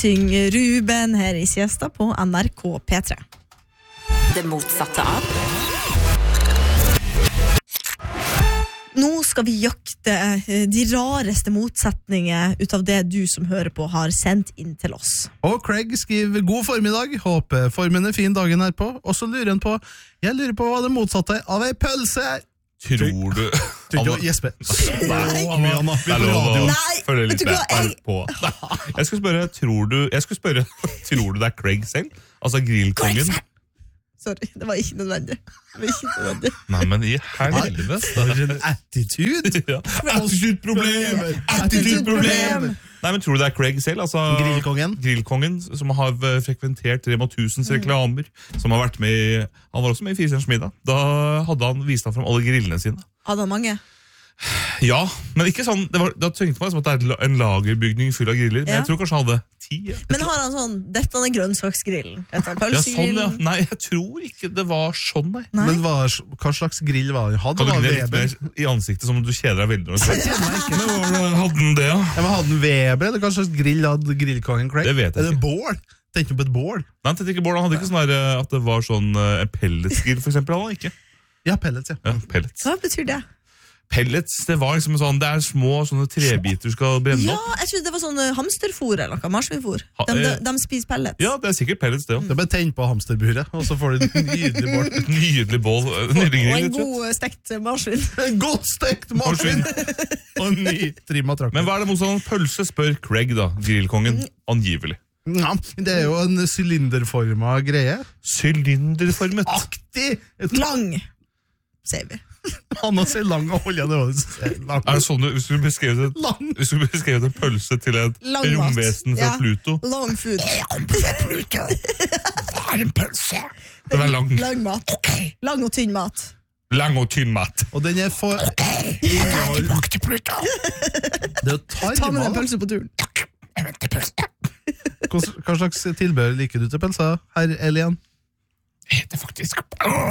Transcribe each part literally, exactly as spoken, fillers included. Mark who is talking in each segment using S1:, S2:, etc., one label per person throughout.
S1: Syng Ruben her i Siesta på N R K P tre.
S2: Det motsatte av.
S1: Nå skal vi jakte de rareste motsetninger ut av det du som hører på har sendt inn til oss.
S3: Og Craig skriver god formiddag, håper formen er fin dagen her på. Og så lurer han på, jeg lurer på hva det motsatte av ei pølse er.
S4: Tror du
S3: Tror du Jesper?
S4: Nei,
S3: Anna,
S4: det er lov å
S1: Nei,
S4: følge litt
S1: vet du hva,
S4: med
S1: jeg-
S4: på. Jeg skulle spørre, tror du Jeg skulle spørre, tror du det er Craig selv? Altså grillkongen?
S1: Sorry, det var ikke nødvendig. Det var ikke nødvendig.
S4: Nei, men i helvete.
S3: Det er en attitude.
S4: Ja. Attitude-problemer! Attitude-problemer! Nei, men tror du det er Craig selv? Altså,
S3: Grillkongen.
S4: Grillkongen, som har frekventert Rema tusens reklamer, som har vært med i, han var også med i Fire stjerners middag. Da hadde han vist han frem alle grillene sine.
S1: Hadde han mange?
S4: Ja, men ikke sånn, det var, da tenkte man liksom at det er et la- en lagerbygning full av griller, men
S1: Ja.
S4: jeg tror kanskje han hadde ti. Ja.
S1: Men har han sånn, dette er grønnsaksgrillen, dette er
S4: Ja, sånn, ja.
S1: pølsegrillen.
S4: Nei, jeg tror ikke det var sånn, nei.
S1: Nei.
S3: Men hva, hva slags grill var det? Hadde
S4: Kan du
S3: han
S4: gni litt
S3: Weber?
S4: mer i ansiktet som om du kjeder deg veldig når du ser Men hva hadde den det, ja?
S3: Ja, men hadde han Weber, eller hva slags grill hadde grillkongen Craig?
S4: Det vet jeg
S3: Er det
S4: ikke.
S3: bål? Tenkte du på et bål?
S4: Nei, han tenkte ikke Bård, han hadde ikke sånn der, at det var sånn uh, pelletsgrill, for eksempel, han hadde ikke.
S3: Ja, pellets, ja.
S4: Ja, pellets.
S1: Hva betyr det?
S4: Pellets, det var liksom sånn, det er små sånne trebiter du skal brenne
S1: Ja,
S4: opp.
S1: jeg trodde det var sånn eh, hamsterfôr eller noe, marsvinfôr.
S4: Ha-
S1: De, de,
S4: eh,
S1: de spiser pellets.
S4: Ja, det er sikkert pellets det,
S3: Det er bare tenn på hamsterburet, og så får du en nydelig bål.
S4: Et nydelig bål, en nydelig
S1: Og
S4: grill,
S1: en
S4: rett og slett.
S1: god eh, stekt marsvin.
S3: En godt stekt marsvin! Og en ny trimma traktor.
S4: Men hva er det mot sånn pølse, spør Craig da, grillkongen, angivelig.
S3: Ja, det er jo en sylinderforma greie.
S4: Sylinderformet.
S3: Aktig! Et
S1: Lang, sier vi.
S3: Han har sett lang og holder den lang.
S4: Er det sånn du, hvis du beskrevet en,
S3: Lang.
S4: hvis du beskrevet en pølse til et
S1: Lang mat.
S4: romvesen fra
S1: Ja.
S4: Pluto?
S1: Long food.
S4: Hva er en pølse? Den er lang.
S1: Lang mat. Lang og tynn mat.
S4: Lang og tynn mat.
S3: Og den er for innhold.
S4: Tilbake til Pluto.
S3: Det er jo
S1: Ta med deg en
S3: tarmer.
S1: pølse på turen.
S3: Hva hva slags tilbehør liker du til pølsa, herr Elian?
S4: Det heter faktisk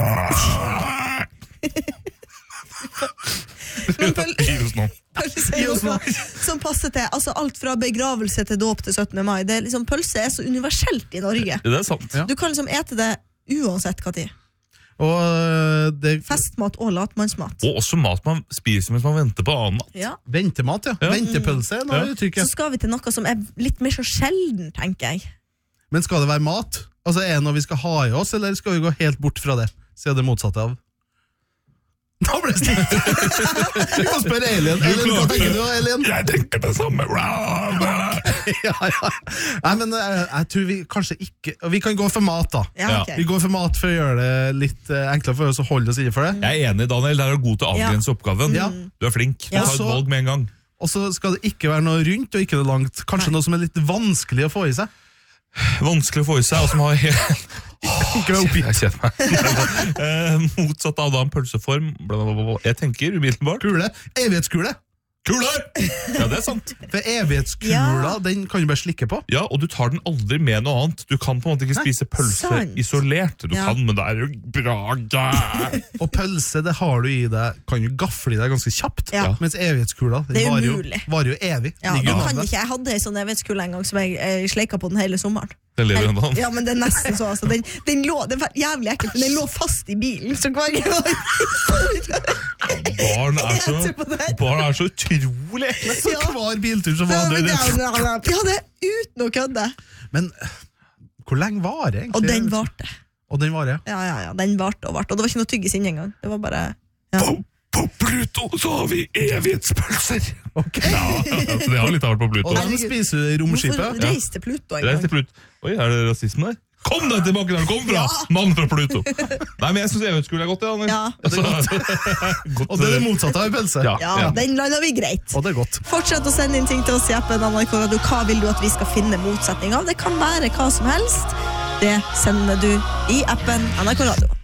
S1: Men pøl-
S4: Gi oss noe.
S1: Pølse er jo noe som passer til altså alt fra begravelse til dåp til syttende mai. Det er liksom, pølse er så universelt i Norge.
S4: Det er sant.
S3: Ja.
S1: Du kan liksom ete det uansett hva tid.
S3: Og øh, det
S1: Festmat og latmannsmat.
S4: Og også mat man spiser mens man venter på annen mat.
S1: Ja.
S3: ventemat, ja.
S4: Ja.
S3: Ventepølse er noe
S4: Ja.
S3: uttrykk.
S1: Så skal vi til noe som er litt mer så sjelden, tenker jeg.
S3: Men skal det være mat? Altså, er det noe vi skal ha i oss, eller skal vi gå helt bort fra det? Se det motsatte av. Da ble det stilt! Vi må spørre Alien. Alien, hva tenker du, Alien?
S4: Jeg tenker det samme.
S3: Ja, ja. Nei, men jeg, jeg tror vi kanskje ikke Vi kan gå for mat, da.
S1: Ja,
S4: Ja.
S1: ok.
S3: Vi går for mat for å gjøre det litt eh, enklere for oss å holde oss innenfor det.
S4: Jeg er enig, Daniel. Der er du god til å avgrense oppgaven.
S3: Ja.
S4: Du er flink. Du
S1: Ja.
S4: tar et
S3: Så-
S4: valg med en gang.
S3: Og så skal det ikke være noe rundt og ikke noe langt. Kanskje noe som er litt vanskelig å få i seg.
S4: Vanskelig å få i seg, og som har helt
S3: Ikke være oppi
S4: Jeg kjenner meg. eh, motsatt av da en pølseform. Blablabla. Jeg tenker umiddelbart
S3: kule. Evighetskule.
S4: Kule! Ja, det er sant.
S3: For evighetskula,
S1: Ja.
S3: den kan du bare slikke på.
S4: Ja, og du tar den aldri med noe annet. Du kan på en måte ikke
S3: Nei,
S4: spise pølse
S1: sant.
S4: isolert. Du
S1: Ja.
S4: kan, men det er jo bra gæ.
S3: Og pølse, det har du i deg, kan jo gafle i deg ganske kjapt.
S1: Ja.
S3: Mens evighetskula, den
S1: Det er
S3: varer jo,
S1: umulig.
S3: varer jo evig.
S1: Ja,
S3: Ligger
S1: det
S3: jo
S1: kan
S3: navnet.
S1: ikke. Jeg hadde en sånn evighetskule en gang som jeg eh, sleika på den hele sommeren.
S4: Den lever ennå.
S1: Ja, men det er nesten så altså. den, den lå, det var jævlig ekkelt, men den lå fast i bilen. Så hver gang
S4: Barn er så,
S1: Jeg ser på det her.
S4: barn er så utrolig ekle.
S3: Så
S1: Ja.
S3: hver biltur så
S1: Ja,
S3: var
S1: men
S3: det
S1: det
S3: det.
S1: er- ja, det er uten å kødde.
S3: Men hvor lenge varer egentlig?
S1: Og den varte.
S3: Og den varer, ja.
S1: Ja, ja, ja, den varte og varte. Og det var ikke noe tyggis inni engang. Det var bare ja.
S4: På, på Pluto så har vi evighetspølser. Ja, så det har litt av hvert på Pluto.
S3: Og den spiser du i romskipet.
S1: Hvorfor reiste til Pluto en
S4: Reis til
S1: gang?
S4: Pluto. Oi, er det rasisme der? Kom deg tilbake der du kom fra! Mann fra Pluto. Nei, men jeg synes evighetskule er godt, ja. Anders.
S1: Ja.
S4: Altså, godt,
S3: Og det er det
S4: eh,
S3: motsatte av en pølse.
S4: Ja.
S1: Ja, den landa vi greit.
S3: Og det er godt.
S1: Fortsett å sende inn ting til oss i appen N R K Radio. Hva vil du at vi skal finne motsetning av? Det kan være hva som helst. Det sender du i appen N R K Radio.